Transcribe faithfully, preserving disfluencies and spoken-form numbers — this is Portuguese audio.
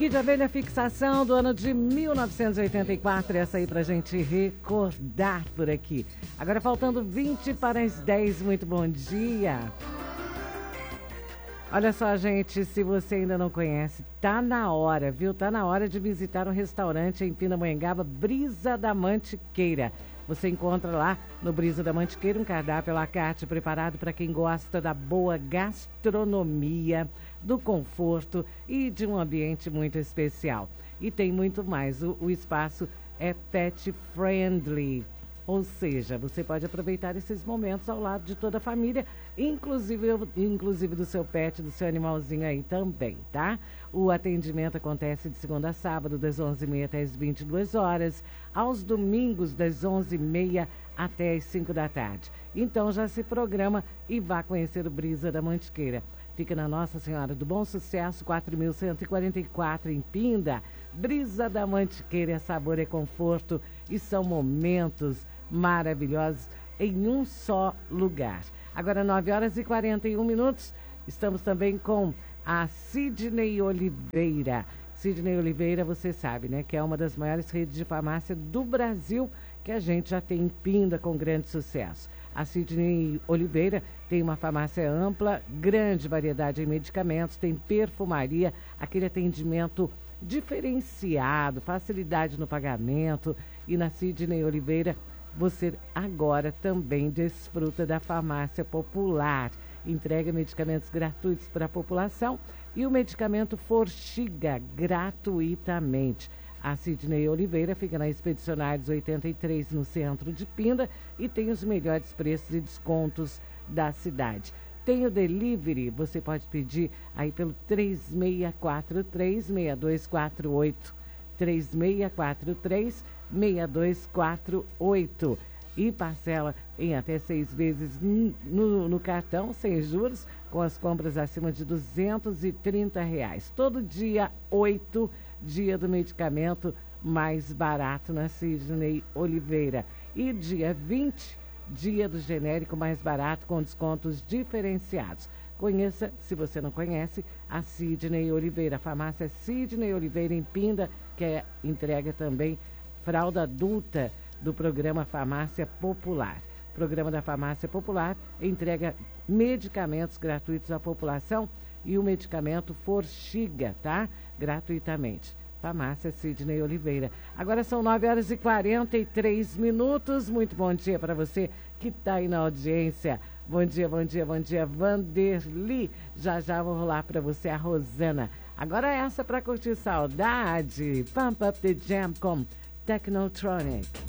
Kid Abelha, fixação do ano de mil novecentos e oitenta e quatro, essa aí pra gente recordar por aqui. Agora faltando vinte para as dez, muito bom dia. Olha só, gente, se você ainda não conhece, tá na hora, viu? Tá na hora de visitar um restaurante em Pindamonhangaba, Brisa da Mantiqueira. Você encontra lá no Brisa da Mantiqueira um cardápio à la carte preparado para quem gosta da boa gastronomia, do conforto e de um ambiente muito especial. E tem muito mais, o, o espaço é pet friendly, ou seja, você pode aproveitar esses momentos ao lado de toda a família, inclusive, inclusive do seu pet, do seu animalzinho aí também, tá? O atendimento acontece de segunda a sábado, das onze e meia até as vinte e duas horas, aos domingos, das onze e meia até as cinco da tarde. Então já se programa e vá conhecer o Brisa da Mantiqueira. Fica na Nossa Senhora do Bom Sucesso, quatro mil cento e quarenta e quatro, em Pinda. Brisa da Mantiqueira, é sabor, é conforto e são momentos maravilhosos em um só lugar. Agora, nove horas e quarenta e um minutos, estamos também com a Sidney Oliveira. Sidney Oliveira, você sabe, né, que é uma das maiores redes de farmácia do Brasil, que a gente já tem em Pinda com grande sucesso. A Sidney Oliveira tem uma farmácia ampla, grande variedade em medicamentos, tem perfumaria, aquele atendimento diferenciado, facilidade no pagamento. E na Sidney Oliveira, você agora também desfruta da farmácia popular. Entrega medicamentos gratuitos para a população e o medicamento Forxiga gratuitamente. A Sidney Oliveira fica na Expedicionários oitenta e três, no centro de Pinda, e tem os melhores preços e descontos da cidade. Tem o delivery, você pode pedir aí pelo três seis quatro três, seis dois quatro oito. três seis quatro três, seis dois quatro oito. E parcela em até seis vezes no, no cartão, sem juros, com as compras acima de duzentos e trinta reais. Todo dia oito, dia do medicamento mais barato na Sidney Oliveira. E dia vinte, dia do genérico mais barato com descontos diferenciados. Conheça, se você não conhece, a Sidney Oliveira. A farmácia Sidney Oliveira em Pinda, que é, entrega também fralda adulta do programa Farmácia Popular. O programa da Farmácia Popular entrega medicamentos gratuitos à população e o medicamento Forxiga, tá? Gratuitamente. Farmácia Sidney Oliveira. Agora são nove horas e quarenta e três minutos. Muito bom dia para você que está aí na audiência. Bom dia, bom dia, bom dia, Vanderly. Já já vou rolar para você a Rosana. Agora essa para curtir saudade. Pump Up the Jam com Technotronic.